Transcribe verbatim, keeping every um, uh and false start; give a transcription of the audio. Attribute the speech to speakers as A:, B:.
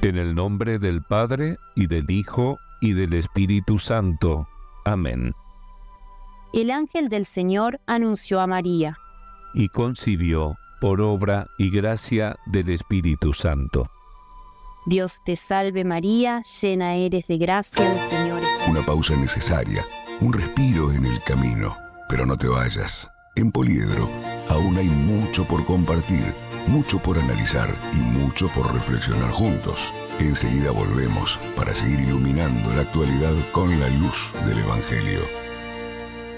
A: En el nombre del Padre, y del Hijo, y del Espíritu Santo. Amén.
B: El ángel del Señor anunció a María.
A: Y concibió por obra y gracia del Espíritu Santo.
B: Dios te salve María, llena eres de gracia, el Señor es contigo.
C: Una pausa necesaria, un respiro en el camino. Pero no te vayas. En Poliedro aún hay mucho por compartir, mucho por analizar y mucho por reflexionar juntos. Enseguida volvemos para seguir iluminando la actualidad con la luz del Evangelio.